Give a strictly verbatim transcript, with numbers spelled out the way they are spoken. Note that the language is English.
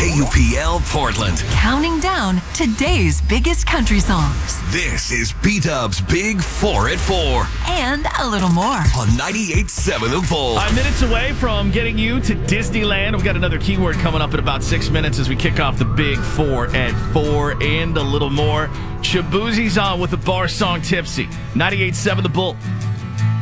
K U P L Portland. Counting down today's biggest country songs. This is B-Dub's Big Four at Four. And a little more. On ninety-eight point seven The Bull. Five minutes away from getting you to Disneyland. We've got another keyword coming up in about six minutes as we kick off the Big Four at Four and a little more. Shaboozie's on with the bar song Tipsy. ninety-eight point seven The Bull.